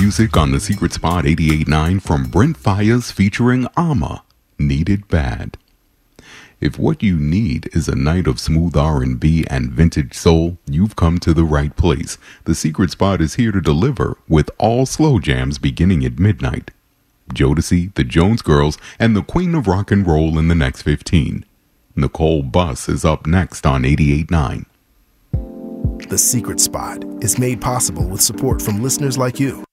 music on The Secret Spot 88.9 from Brent Fires featuring Ama, Need It Bad. If what you need is a night of smooth R&B and vintage soul, you've come to the right place. The Secret Spot is here to deliver with all slow jams beginning at midnight. Jodeci, the Jones Girls, and the Queen of Rock and Roll in the next 15. Nicole Buss is up next on 88.9. The Secret Spot is made possible with support from listeners like you.